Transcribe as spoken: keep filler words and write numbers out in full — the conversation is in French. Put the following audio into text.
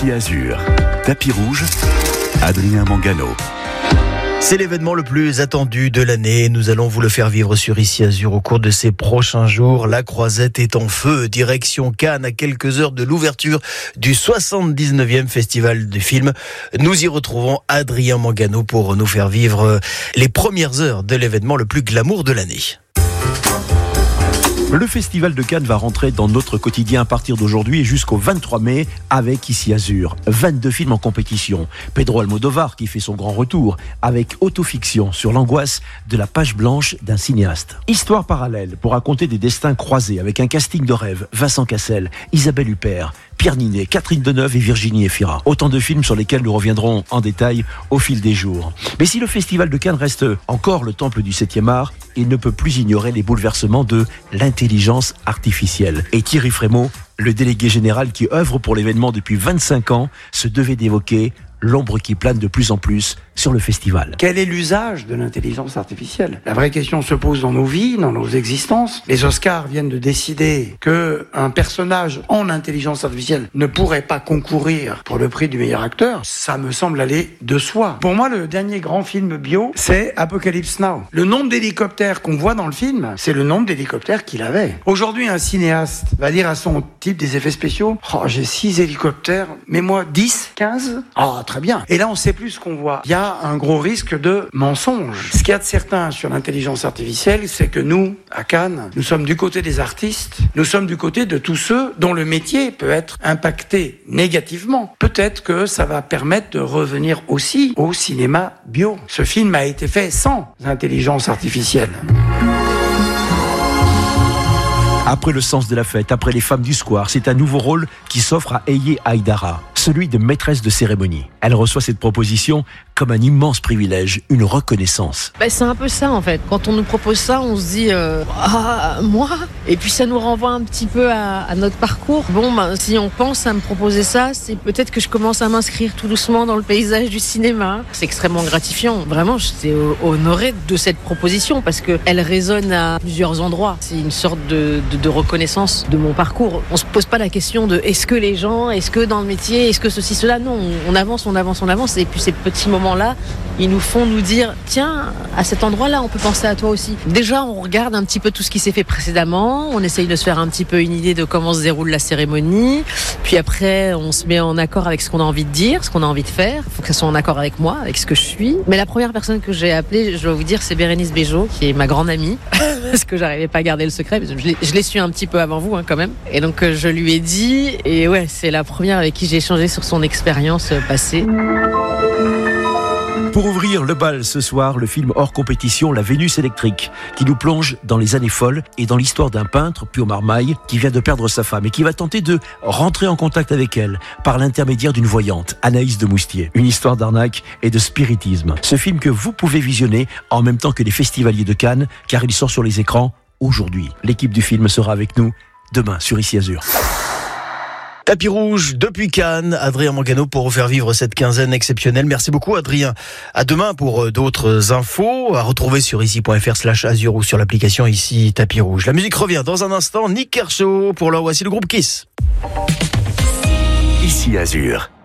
Ici Azur, tapis rouge, Adrien Mangano. C'est l'événement le plus attendu de l'année. Nous allons vous le faire vivre sur Ici Azur au cours de ces prochains jours. La Croisette est en feu. Direction Cannes, à quelques heures de l'ouverture du soixante-dix-neuvième Festival du film. Nous y retrouvons Adrien Mangano pour nous faire vivre les premières heures de l'événement le plus glamour de l'année. Le Festival de Cannes va rentrer dans notre quotidien à partir d'aujourd'hui et jusqu'au vingt-trois mai avec Ici Azur. vingt-deux films en compétition. Pedro Almodovar qui fait son grand retour avec Autofiction sur l'angoisse de la page blanche d'un cinéaste. Histoire parallèle pour raconter des destins croisés avec un casting de rêve. Vincent Cassel, Isabelle Huppert, Pierre Ninet, Catherine Deneuve et Virginie Efira. Autant de films sur lesquels nous reviendrons en détail au fil des jours. Mais si le Festival de Cannes reste encore le temple du septième art, il ne peut plus ignorer les bouleversements de l'intelligence artificielle. Et Thierry Frémaux, le délégué général qui œuvre pour l'événement depuis vingt-cinq ans, se devait d'évoquer l'ombre qui plane de plus en plus sur le festival. Quel est l'usage de l'intelligence artificielle ? La vraie question se pose dans nos vies, dans nos existences. Les Oscars viennent de décider qu'un personnage en intelligence artificielle ne pourrait pas concourir pour le prix du meilleur acteur. Ça me semble aller de soi. Pour moi, le dernier grand film bio, c'est Apocalypse Now. Le nombre d'hélicoptères qu'on voit dans le film, c'est le nombre d'hélicoptères qu'il avait. Aujourd'hui, un cinéaste va dire à son type des effets spéciaux, « Oh, j'ai six hélicoptères, mais moi dix, quinze ? Ah, très bien. » Et là, on sait plus ce qu'on voit. Il y a un gros risque de mensonge. Ce qu'il y a de certain sur l'intelligence artificielle, c'est que nous, à Cannes, nous sommes du côté des artistes, nous sommes du côté de tous ceux dont le métier peut être impacté négativement. Peut-être que ça va permettre de revenir aussi au cinéma bio. Ce film a été fait sans intelligence artificielle. Après Le sens de la fête, après Les femmes du square, c'est un nouveau rôle qui s'offre à Eye Haïdara, celui de maîtresse de cérémonie. Elle reçoit cette proposition comme un immense privilège, une reconnaissance. Bah, c'est un peu ça en fait. Quand on nous propose ça, on se dit euh, ah, moi. Et puis ça nous renvoie un petit peu à, à notre parcours. Bon, bah, si on pense à me proposer ça, c'est peut-être que je commence à m'inscrire tout doucement dans le paysage du cinéma. C'est extrêmement gratifiant. Vraiment, j'étais honorée de cette proposition parce que elle résonne à plusieurs endroits. C'est une sorte de, de, de reconnaissance de mon parcours. On se pose pas la question de est-ce que les gens, est-ce que dans le métier, est-ce que ceci, cela. Non, on, on avance, on avance, on avance. Et puis ces petits moments là, ils nous font nous dire tiens, à cet endroit-là, on peut penser à toi aussi. Déjà, on regarde un petit peu tout ce qui s'est fait précédemment, on essaye de se faire un petit peu une idée de comment se déroule la cérémonie, puis après, on se met en accord avec ce qu'on a envie de dire, ce qu'on a envie de faire. Il faut que ça soit en accord avec moi, avec ce que je suis. Mais la première personne que j'ai appelée, je dois vous dire, c'est Bérénice Bejo, qui est ma grande amie, parce que j'arrivais pas à garder le secret, mais je l'ai, je l'ai su un petit peu avant vous, hein, quand même. Et donc, je lui ai dit, et ouais, c'est la première avec qui j'ai échangé sur son expérience passée. Pour ouvrir le bal ce soir, le film hors compétition La Vénus électrique, qui nous plonge dans les années folles et dans l'histoire d'un peintre, Pio Marmaille, qui vient de perdre sa femme et qui va tenter de rentrer en contact avec elle par l'intermédiaire d'une voyante, Anaïs de Moustier. Une histoire d'arnaque et de spiritisme. Ce film que vous pouvez visionner en même temps que les festivaliers de Cannes, car il sort sur les écrans aujourd'hui. L'équipe du film sera avec nous demain sur Ici Azur. Tapis rouge depuis Cannes, Adrien Mangano pour vous faire vivre cette quinzaine exceptionnelle. Merci beaucoup Adrien. À demain pour d'autres infos à retrouver sur ici.fr slash azur ou sur l'application Ici Tapis rouge. La musique revient dans un instant. Nick Kershaw pour l'heure. Voici le groupe Kiss. Ici Azur.